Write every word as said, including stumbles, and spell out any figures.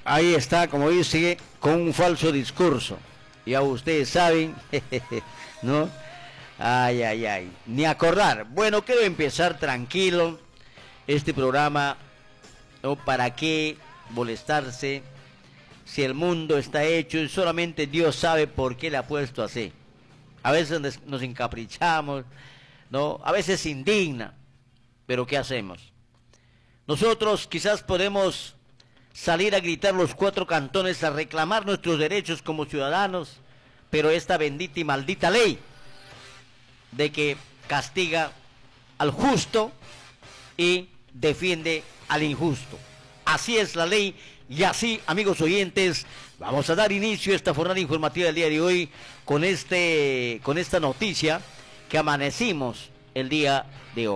Ahí está, como dice, con un falso discurso. Ya ustedes saben, ¿no? Ay, ay, ay. Ni acordar. Bueno, quiero empezar tranquilo este programa. ¿No? ¿Para qué molestarse? Si el mundo está hecho y solamente Dios sabe por qué le ha puesto así. A veces nos encaprichamos, ¿no? A veces se indigna. Pero ¿qué hacemos? Nosotros quizás podemos salir a gritar los cuatro cantones, a reclamar nuestros derechos como ciudadanos, pero esta bendita y maldita ley de que castiga al justo y defiende al injusto. Así es la ley y así, amigos oyentes, vamos a dar inicio a esta jornada informativa del día de hoy con, este, con esta noticia que amanecimos el día de hoy.